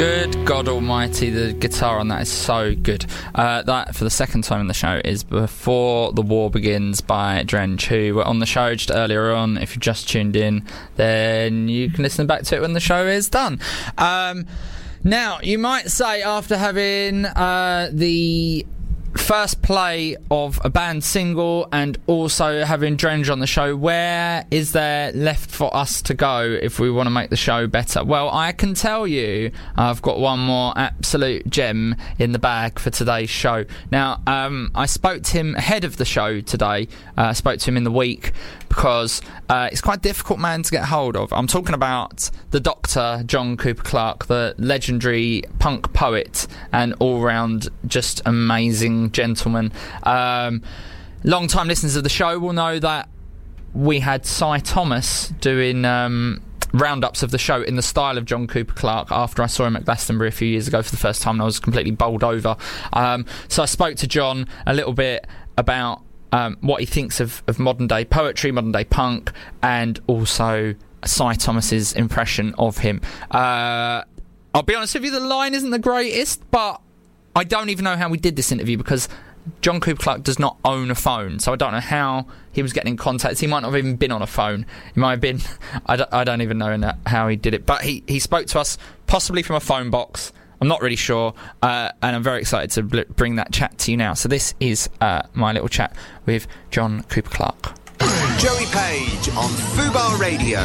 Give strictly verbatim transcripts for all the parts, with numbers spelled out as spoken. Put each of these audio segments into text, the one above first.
Good God Almighty, the guitar on that is so good. Uh, that, for the second time in the show, is Before the War Begins by Drench, who were on the show just earlier on. If you've just tuned in, then you can listen back to it when the show is done. Um, now, you might say, after having uh, the first play of a band single and also having Drench on the show, where is there left for us to go if we want to make the show better? Well, I can tell you I've got one more absolute gem in the bag for today's show. Now, um, I spoke to him ahead of the show today. I uh, spoke to him in the week because uh, it's quite a difficult man to get hold of. I'm talking about the Doctor John Cooper Clarke, the legendary punk poet and all-round just amazing gentleman. Um, long-time listeners of the show will know that we had Cy Thomas doing um, roundups of the show in the style of John Cooper Clarke after I saw him at Glastonbury a few years ago for the first time, and I was completely bowled over. Um, so I spoke to John a little bit about Um, what he thinks of, of modern day poetry, modern day punk, and also Cy Thomas's impression of him. Uh, I'll be honest with you, the line isn't the greatest, but I don't even know how we did this interview because John Cooper Clarke does not own a phone, so I don't know how he was getting in contact. He might not have even been on a phone. He might have been, I don't, I don't even know how he did it, but he, he spoke to us possibly from a phone box. I'm not really sure, uh, and I'm very excited to bl- bring that chat to you now. So this is uh, my little chat with John Cooper Clarke. Joey Page on Fubar Radio.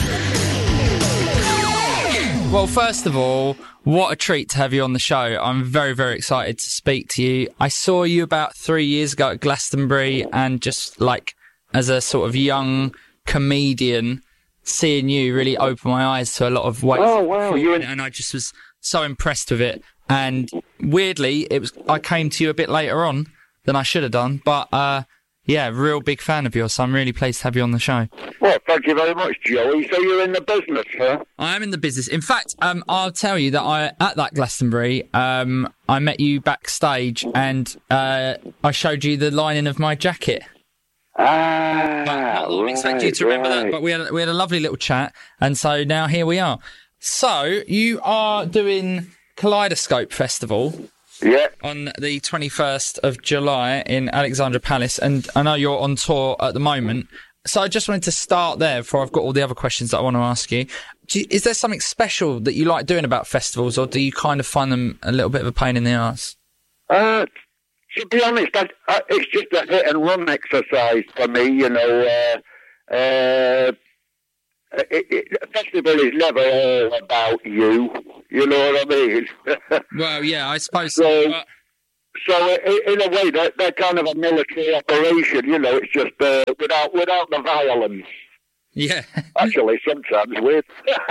Well, first of all, what a treat to have you on the show. I'm very, very excited to speak to you. I saw you about three years ago at Glastonbury, and just like as a sort of young comedian, seeing you really opened my eyes to a lot of ways. Oh, wow. You and I just was so impressed with it, and weirdly it was I came to you a bit later on than I should have done, but uh yeah, real big fan of yours, so I'm really pleased to have you on the show. Well, thank you very much, Joey. So you're in the business, huh? I am in the business. In fact, um I'll tell you that I at that Glastonbury um I met you backstage, and uh I showed you the lining of my jacket. Ah, but I didn't right, expect you to remember right. that, but we had we had a lovely little chat, and so now here we are. So, you are doing Kaleidoscope Festival yeah. on the twenty-first of July in Alexandra Palace, and I know you're on tour at the moment. So I just wanted to start there before I've got all the other questions that I want to ask you. Do you is there something special that you like doing about festivals, or do you kind of find them a little bit of a pain in the arse? Uh, to be honest, I, I, it's just a hit and run exercise for me, you know. Uh, uh, It, it, a festival is never all about you, you know what I mean? Well, yeah, I suppose so. so. But... So, in a way, they're, they're kind of a military operation, you know. It's just uh, without without the violence. Yeah. Actually, sometimes with,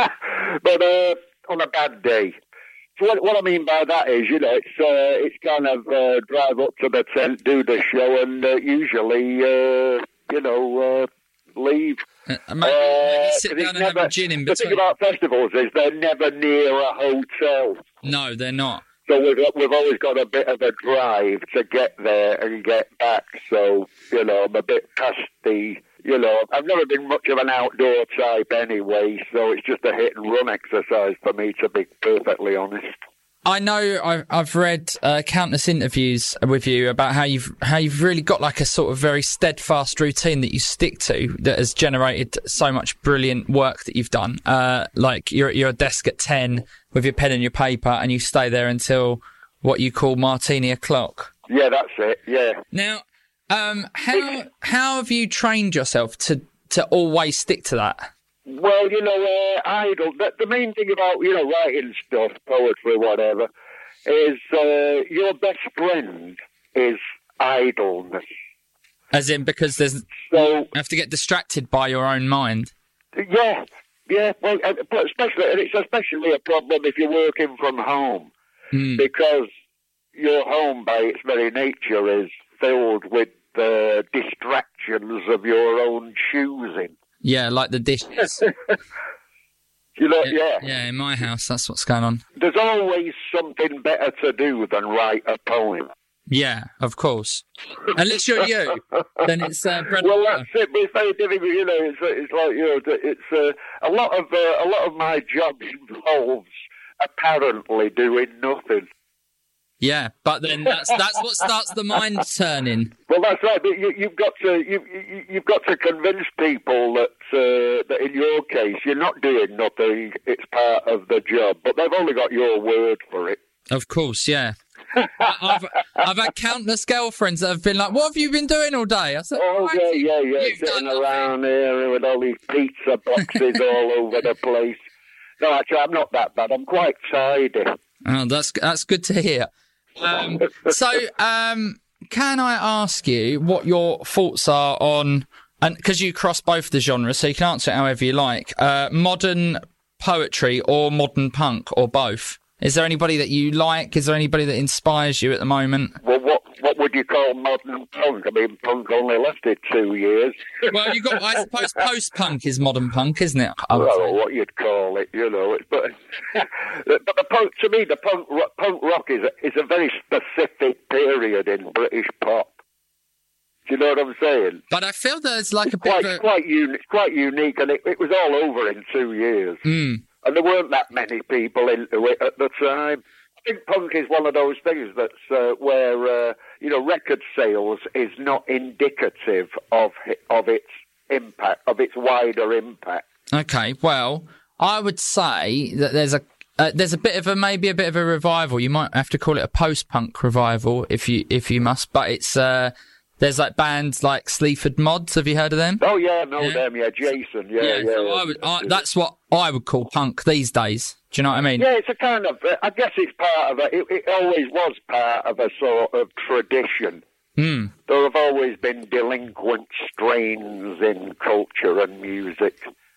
but uh, on a bad day. So what, what I mean by that is, you know, it's uh, it's kind of uh, drive up to the tent, do the show, and uh, usually, uh, you know, uh, leave. Uh, maybe, maybe Uh, sit 'cause down it's and have never- a gin in The thing between. about festivals is they're never near a hotel. No, they're not. So we've, we've always got a bit of a drive to get there and get back. So, you know, I'm a bit past the, you know, I've never been much of an outdoor type anyway, so it's just a hit and run exercise for me, to be perfectly honest. I know I've, I've read uh, countless interviews with you about how you've how you've really got like a sort of very steadfast routine that you stick to that has generated so much brilliant work that you've done. Uh, like you're at your desk at ten with your pen and your paper, and you stay there until what you call martini o'clock. Yeah, that's it. Yeah. Now, um, how how have you trained yourself to to always stick to that? Well, you know, uh, idle. The, the main thing about, you know, writing stuff, poetry, whatever, is uh, your best friend is idleness. As in, because there's So you have to get distracted by your own mind. yeah, yeah. Well, uh, but especially, and it's especially a problem if you're working from home, Mm. because your home, by its very nature, is filled with the distractions of your own choosing. Yeah, like the dishes. You know, yeah. Yeah, in my house, that's what's going on. There's always something better to do than write a poem. Yeah, of course. Unless you're you, then it's uh, bread Well, and that's butter. it. But it's very difficult. You know, it's it's like, you know, it's uh, a lot of uh, a lot of my job involves apparently doing nothing. Yeah, but then that's that's what starts the mind turning. Well, that's right. But you, you've got to you, you, you've got to convince people that uh, that in your case you're not doing nothing. It's part of the job, but they've only got your word for it. Of course, yeah. I've I've had countless girlfriends that have been like, "What have you been doing all day?" I said, "Oh yeah, yeah, yeah, You've sitting done around here with all these pizza boxes all over the place." No, actually, I'm not that bad. I'm quite tidy. Oh, that's that's good to hear. Um, so, um, can I ask you what your thoughts are on, and because you cross both the genres, so you can answer it however you like, uh, modern poetry or modern punk or both? Is there anybody that you like? Is there anybody that inspires you at the moment? Well, what what would you call modern punk? I mean, punk only lasted two years. Well, you got. I suppose post-punk is modern punk, isn't it? I don't know what you'd call it, you know. It's, but but the punk, to me, the punk rock, punk rock is a, is a very specific period in British pop. Do you know what I'm saying? But I feel there's like a bit quite of a... quite, uni- quite unique, and it, it was all over in two years. Mm. And there weren't that many people into it at the time. I think punk is one of those things that's uh, where uh, you know record sales is not indicative of of its impact, of its wider impact. Okay, well, I would say that there's a uh, there's a bit of a maybe a bit of a revival. You might have to call it a post-punk revival if you if you must, but it's uh, there's like bands like Sleaford Mods. Have you heard of them? Oh yeah, know yeah. them. Yeah, Jason. Yeah, yeah. yeah. So I would, I, that's what I would call punk these days. Do you know what I mean? Yeah, it's a kind of. I guess it's part of a. It, it always was part of a sort of tradition. Mm. There have always been delinquent strains in culture and music,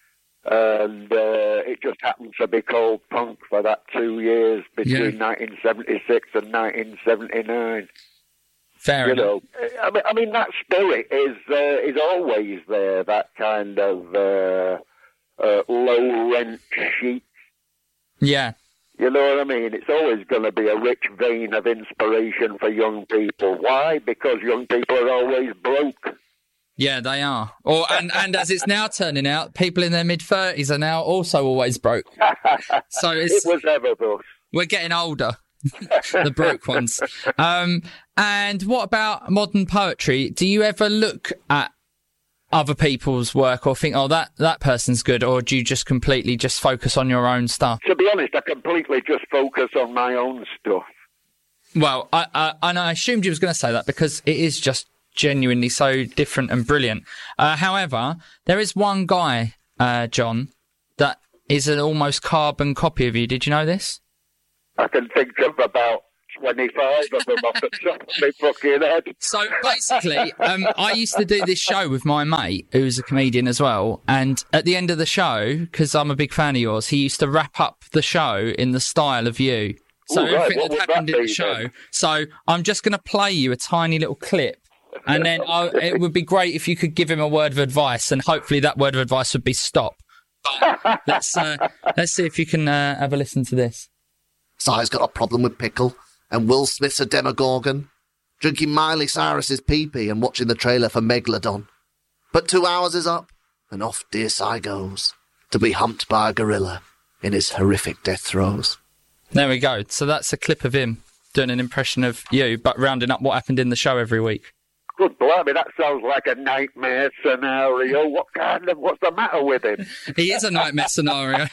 and uh, it just happened to be called punk for that two years between yeah. nineteen seventy-six and nineteen seventy-nine. Fair you enough. know, I mean, I mean that spirit is uh, is always there. That kind of uh, uh, low rent chic. Yeah. You know what I mean? It's always going to be a rich vein of inspiration for young people. Why? Because young people are always broke. Yeah, they are. Or and, and as it's now turning out, people in their mid thirties are now also always broke. So it's, it was ever thus. We're getting older. The broke ones. Um, and what about modern poetry? Do you ever look at other people's work or think, oh, that, that person's good, or do you just completely just focus on your own stuff? To be honest, I completely just focus on my own stuff. Well, I, I, and I assumed you was going to say that because it is just genuinely so different and brilliant. Uh, however, there is one guy, uh, John, that is an almost carbon copy of you. Did you know this? I can think of about twenty-five of them off the top of my fucking head. So basically, um, I used to do this show with my mate, who's a comedian as well, and at the end of the show, because I'm a big fan of yours, he used to wrap up the show in the style of you. So Ooh, right. everything that happened that in the show. Then? So I'm just going to play you a tiny little clip, and then I'll, it would be great if you could give him a word of advice, and hopefully that word of advice would be stop. But let's, uh, let's see if you can uh, have a listen to this. Si's got a problem with pickle, and Will Smith's a demogorgon, drinking Miley Cyrus's pee-pee and watching the trailer for Megalodon. But two hours is up, and off dear Si goes, to be humped by a gorilla in his horrific death throes. There we go. So that's a clip of him doing an impression of you, but rounding up what happened in the show every week. Good blimey, that sounds like a nightmare scenario. What kind of, what's the matter with him? He is a nightmare scenario.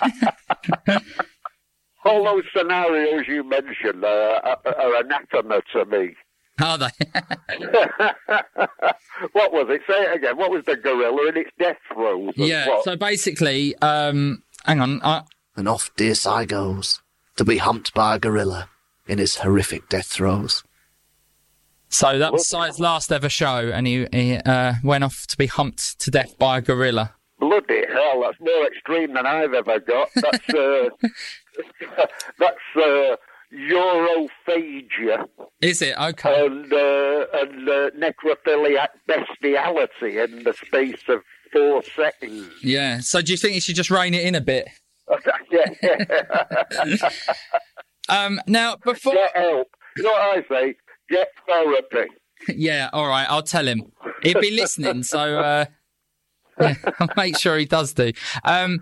All those scenarios you mentioned uh, are, are anathema to me. Are they? What was it? Say it again. What was the gorilla in its death throes? Yeah, what? so basically, um, hang on. I... And off dear Si goes, to be humped by a gorilla in his horrific death throes. So that was Si's last ever show, and he, he uh, went off to be humped to death by a gorilla. Bloody hell, that's more extreme than I've ever got. That's, uh, that's uh, Europhagia. Is it? Okay. And, uh, and uh, necrophiliac bestiality in the space of four seconds. Yeah, so do you think you should just rein it in a bit? Yeah. um, now, before... Get help. You know what I say? Get therapy. Yeah, all right, I'll tell him. He'll be listening, so... Uh... Yeah, I'll make sure he does do. Um,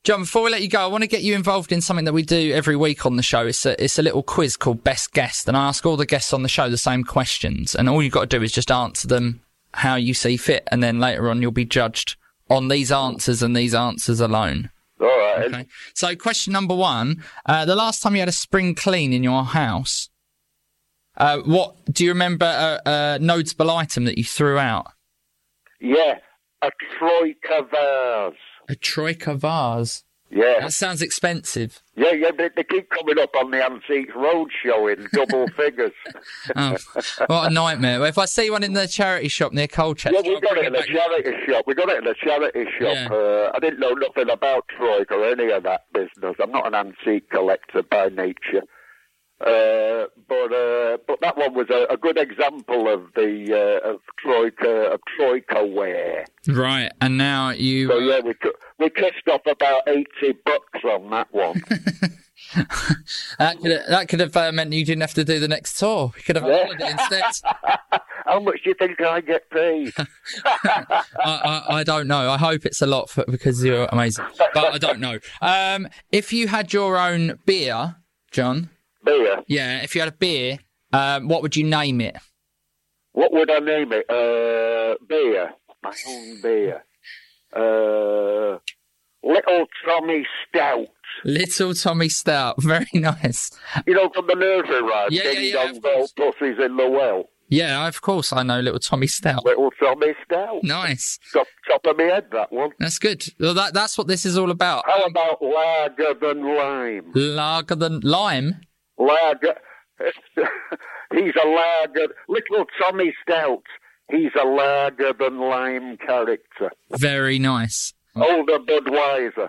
John, before we let you go, I want to get you involved in something that we do every week on the show. It's a, it's a little quiz called Best Guest, and I ask all the guests on the show the same questions, and all you've got to do is just answer them how you see fit, and then later on you'll be judged on these answers and these answers alone. All right. Okay. So question number one, uh, the last time you had a spring clean in your house, uh, what do you remember a, a notable item that you threw out? Yeah, a Troika vase. A Troika vase? Yeah. That sounds expensive. Yeah, yeah, they, they keep coming up on the Antiques Roadshow in double figures. Oh, what a nightmare. Well, if I see one in the charity shop near Colchester... Yeah, we got it in a back. charity shop. We got it in a charity shop. Yeah. Uh, I didn't know nothing about Troika or any of that business. I'm not an antique collector by nature. Uh, but uh, but that one was a, a good example of the uh, of Troika of Troika ware. Right, and now you... So yeah, we we kissed off about eighty bucks on that one. that could have, that could have uh, meant you didn't have to do the next tour. You could have Yeah. holiday instead. How much do you think I get paid? I, I, I don't know. I hope it's a lot for, because you're amazing. But I don't know. Um, if you had your own beer, John... Beer. Yeah, if you had a beer, um, what would you name it? What would I name it? Uh, beer. My own beer. Uh, Little Tommy Stout. Little Tommy Stout. Very nice. You know, from the nursery rhyme. Yeah, yeah, Ding yeah, dong of bell course. pussies in the well. Yeah, of course I know Little Tommy Stout. Little Tommy Stout. Nice. Top, top of my head, that one. That's good. Well, that, that's what this is all about. How about lager than lime? Lager than lime? Lager. He's a lager. Little Tommy Stout. He's a lager than lime character. Very nice. Older Budweiser.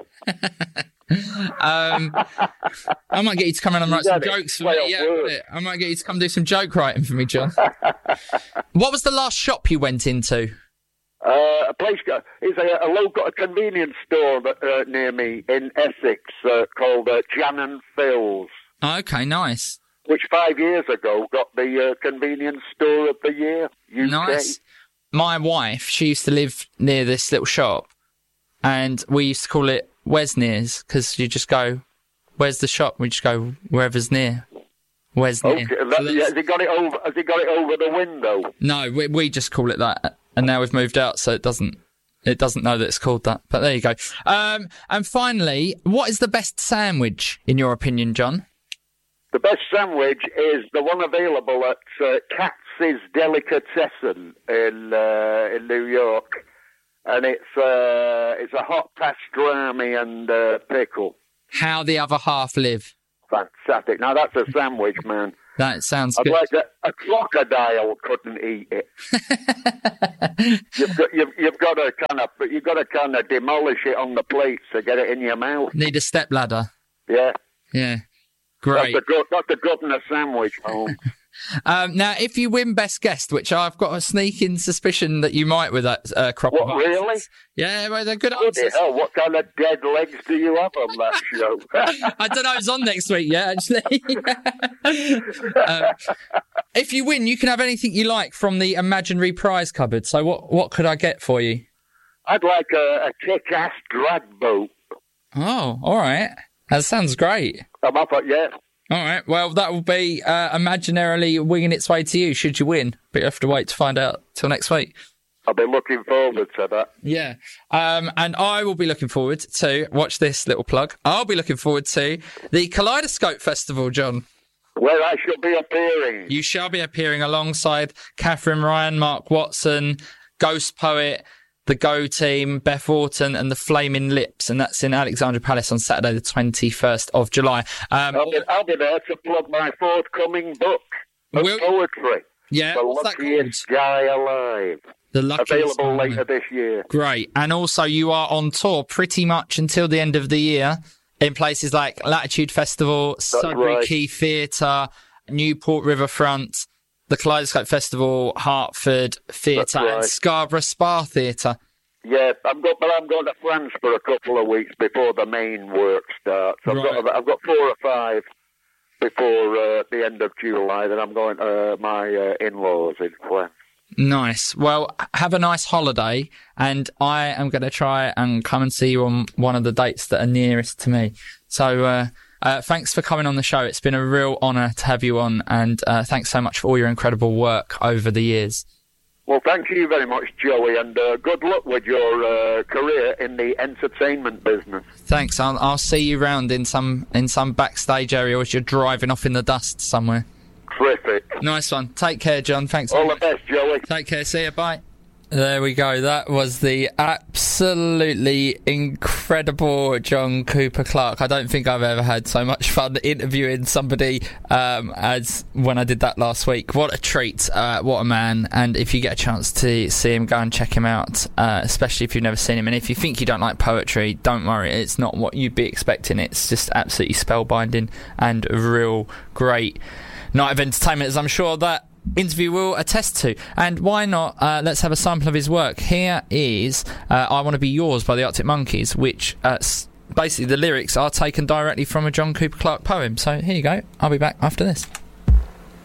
Um, I might get you to come in and write You some got it. jokes for Well, me. Yeah, good. got it. I might get you to come do some joke writing for me, John. What was the last shop you went into? Uh, a place, uh, it's a, a local a convenience store that, uh, near me in Essex uh, called uh, Jan and Phil's, Okay, nice. which five years ago got the uh, convenience store of the year. U K. Nice. My wife, she used to live near this little shop, and we used to call it Where's Near's, because you just go, where's the shop? We just go, wherever's near. Where's near. Okay, So that, that's- yeah, has he got it over? Has he got it over the window? No, we, we just call it that, and now we've moved out, so it doesn't it doesn't know that it's called that. But there you go. Um, and finally, what is the best sandwich in your opinion, John? The best sandwich is the one available at uh, Katz's Delicatessen in uh, in New York, and it's uh, it's a hot pastrami and uh, pickle. How the other half live. Fantastic. Now that's a sandwich, man. That sounds I'd good. like a, a crocodile couldn't eat it. you've got you've, you've got to kind of you've got to kind of demolish it on the plate to get it in your mouth. Need a step ladder. Yeah, Yeah. that's Great. the good that's the governor sandwich, home. Um, now, if you win Best Guest, which I've got a sneaking suspicion that you might with that uh, crop What, of answers. really? Yeah, well, they're good Bloody answers. hell, what kind of dead legs do you have on that show? I don't know who's on next week yet, actually. um, if you win, you can have anything you like from the imaginary prize cupboard. So what, what could I get for you? I'd like a, a kick-ass drag boat. Oh, all right. That sounds great. I'm up at, yeah. All right. Well, that will be uh, imaginarily winging its way to you should you win. But you have to wait to find out till next week. I'll be looking forward to that. Yeah. Um, and I will be looking forward to, watch this little plug, I'll be looking forward to the Kaleidoscope Festival, John. Where I shall be appearing. You shall be appearing alongside Catherine Ryan, Mark Watson, Ghost Poet, the Go Team, Beth Orton, and the Flaming Lips, and that's in Alexandra Palace on Saturday, the twenty-first of July. Um, I'll be, I'll be there to plug my forthcoming book of Will- poetry. yeah, The what's that called? Luckiest Guy Alive. The Luckiest Available Guy. later this year. Great. And also, you are on tour pretty much until the end of the year in places like Latitude Festival, Sudbury right. Quay Theatre, Newport Riverfront, the Kaleidoscope Festival, Hertford Theatre, right. and Scarborough Spa Theatre. Yeah, I'm go, but I'm going to France for a couple of weeks before the main work starts. I've, Right. got, I've got four or five before uh, the end of July. Then I'm going to uh, my uh, in-laws in France. Nice. Well, have a nice holiday, and I am going to try and come and see you on one of the dates that are nearest to me. So, uh, uh, thanks for coming on the show. It's been a real honour to have you on, and uh, thanks so much for all your incredible work over the years. Well, thank you very much, Joey, and uh, good luck with your uh, career in the entertainment business. Thanks. I'll, I'll see you round in some in some backstage area as you're driving off in the dust somewhere. Terrific. Nice one. Take care, John. Thanks. All the best, Joey. Take care. See you. Bye. There we go. That was the absolutely incredible John Cooper Clarke. I don't think I've ever had so much fun interviewing somebody um, as when I did that last week. What a treat. Uh, what a man. And if you get a chance to see him, go and check him out, uh, especially if you've never seen him. And if you think you don't like poetry, don't worry. It's not what you'd be expecting. It's just absolutely spellbinding and a real great night of entertainment, as I'm sure that interview will attest to. And why not, uh, let's have a sample of his work. Here is uh, I Want to Be Yours by the Arctic Monkeys, which uh, s- basically the lyrics are taken directly from a John Cooper Clarke poem. So here you go. I'll be back after this.